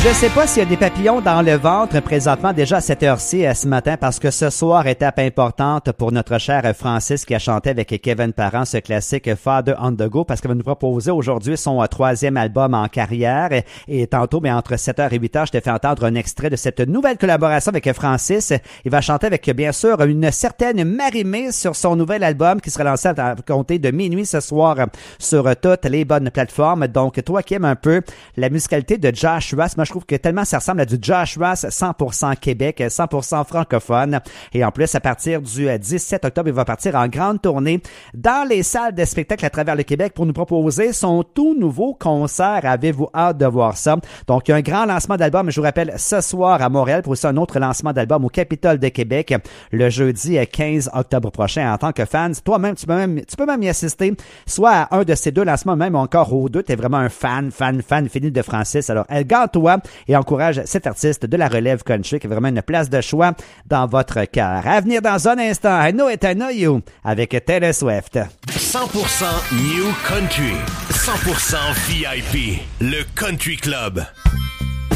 Je sais pas s'il y a des papillons dans le ventre présentement déjà à cette heure-ci ce matin parce que ce soir, étape importante pour notre cher Francis qui a chanté avec Kevin Parent ce classique Father on the Go parce qu'il va nous proposer aujourd'hui son troisième album en carrière et tantôt, mais entre 7h et 8h, je t'ai fait entendre un extrait de cette nouvelle collaboration avec Francis. Il va chanter avec bien sûr une certaine Marie-Mé sur son nouvel album qui sera lancé à compter de minuit ce soir sur toutes les bonnes plateformes. Donc toi qui aimes un peu la musicalité de Josh Ross, moi je trouve que tellement ça ressemble à du Josh Ross 100% Québec, 100% francophone. Et en plus, à partir du 17 octobre, il va partir en grande tournée dans les salles de spectacle à travers le Québec pour nous proposer son tout nouveau concert. Avez-vous hâte de voir ça? Donc, il y a un grand lancement d'album, je vous rappelle, ce soir à Montréal, pour aussi un autre lancement d'album au Capitole de Québec le jeudi 15 octobre prochain. En tant que fan, toi-même, tu peux même y assister, soit à un de ces deux lancements, même encore aux deux. Tu es vraiment un fan fini de Francis. Alors, garde-toi et encourage cet artiste de la relève country qui a vraiment une place de choix dans votre cœur. À venir dans un instant, I Know It, I Know You avec Taylor Swift. 100% New Country, 100% VIP, le Country Club.